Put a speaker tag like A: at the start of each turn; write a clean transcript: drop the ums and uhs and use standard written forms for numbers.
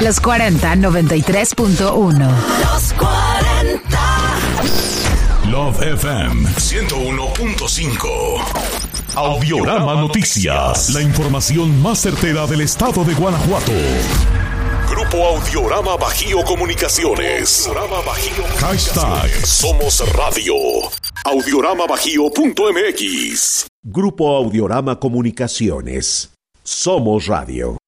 A: Los 40 93.1.
B: Los 40.
C: Love FM 101.5. Audiorama Noticias. La información más certera del estado de Guanajuato. Grupo Audiorama Bajío Comunicaciones. Hashtag Somos Radio. Audioramabajío.mx.
D: Grupo Audiorama Comunicaciones. Somos Radio.